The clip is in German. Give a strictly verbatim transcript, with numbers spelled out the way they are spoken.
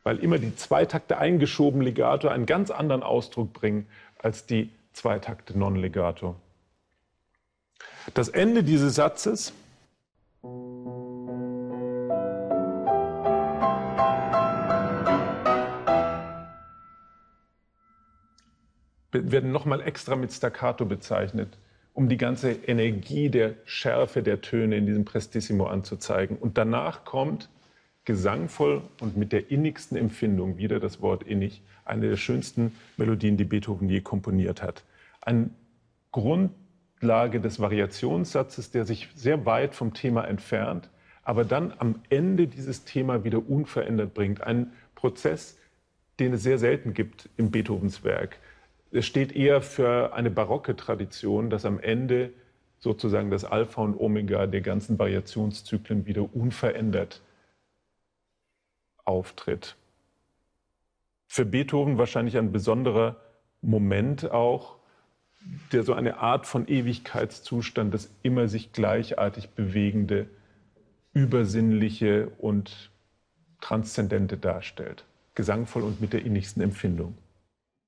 weil immer die Zweitakte eingeschoben Legato einen ganz anderen Ausdruck bringen als die Zweitakte non Legato. Das Ende dieses Satzes werden nochmal extra mit Staccato bezeichnet, um die ganze Energie der Schärfe der Töne in diesem Prestissimo anzuzeigen. Und danach kommt gesangvoll und mit der innigsten Empfindung, wieder das Wort innig, eine der schönsten Melodien, die Beethoven je komponiert hat. Eine Grundlage des Variationssatzes, der sich sehr weit vom Thema entfernt, aber dann am Ende dieses Thema wieder unverändert bringt. Ein Prozess, den es sehr selten gibt in Beethovens Werk. Es steht eher für eine barocke Tradition, dass am Ende sozusagen das Alpha und Omega der ganzen Variationszyklen wieder unverändert auftritt. Für Beethoven wahrscheinlich ein besonderer Moment auch, der so eine Art von Ewigkeitszustand, das immer sich gleichartig bewegende, übersinnliche und transzendente darstellt. Gesangvoll und mit der innigsten Empfindung.